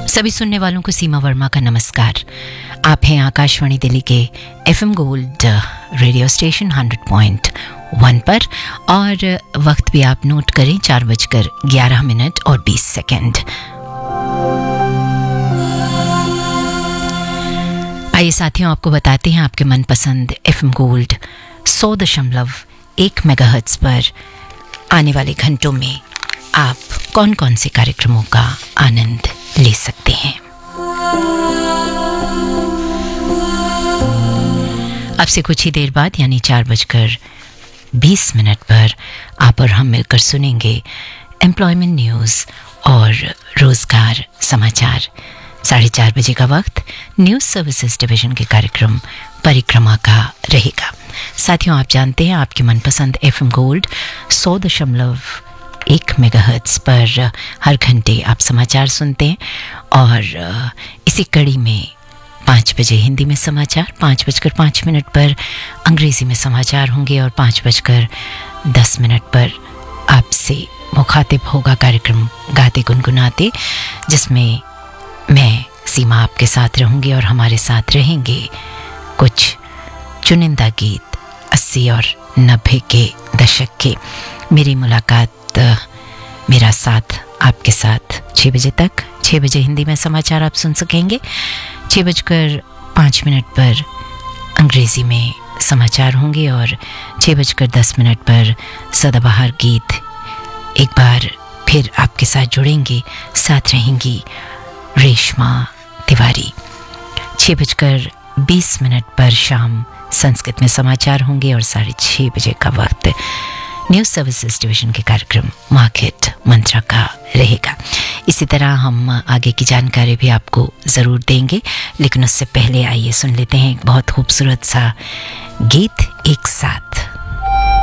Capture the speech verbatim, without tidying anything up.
सभी सुनने वालों को सीमा वर्मा का नमस्कार। आप हैं आकाशवाणी दिल्ली के FM gold radio station hundred point one पर और वक्त भी आप नोट करें चार बजकर ग्यारह मिनट और बीस सेकंड। आइए साथियों, आपको बताते हैं आपके मनपसंद एफएम गोल्ड सौ दशमलव एक मेगाहर्ट्ज पर आने वाले घंटों में आप कौन कौन से कार्यक्रमों का आनंद ले सकते हैं। अब से कुछ ही देर बाद यानी चार बजकर बीस मिनट पर आप और हम मिलकर सुनेंगे एम्प्लॉयमेंट न्यूज़ और रोजगार समाचार। साढ़े चार बजे का वक्त न्यूज़ सर्विसेज डिवीजन के कार्यक्रम परिक्रमा का रहेगा। साथियों, आप जानते हैं आपकी मनपसंद एफएम गोल्ड सौ दशमलव एक मेगाहर्ट्ज पर हर घंटे आप समाचार सुनते हैं और इसी कड़ी में पाँच बजे हिंदी में समाचार, पाँच बजकर पाँच मिनट पर अंग्रेज़ी में समाचार होंगे और पाँच बजकर दस मिनट पर आपसे मुखातिब होगा कार्यक्रम गाते गुनगुनाते, जिसमें मैं सीमा आपके साथ रहूँगी और हमारे साथ रहेंगे कुछ चुनिंदा गीत अस्सी और नब्बे के दशक के। मेरी मुलाकात मेरा साथ आपके साथ छः बजे तक। छः बजे हिंदी में समाचार आप सुन सकेंगे, छः बजकर पाँच मिनट पर अंग्रेज़ी में समाचार होंगे और छः बजकर दस मिनट पर सदाबहार गीत एक बार फिर आपके साथ जुड़ेंगे। साथ रहेंगी रेशमा तिवारी। छः बजकर बीस मिनट पर शाम संस्कृत में समाचार होंगे और साढ़े छः बजे का वक्त न्यूज़ सर्विसेज डिवीजन के कार्यक्रम मार्केट मंत्रा का रहेगा। इसी तरह हम आगे की जानकारी भी आपको ज़रूर देंगे, लेकिन उससे पहले आइए सुन लेते हैं एक बहुत खूबसूरत सा गीत एक साथ।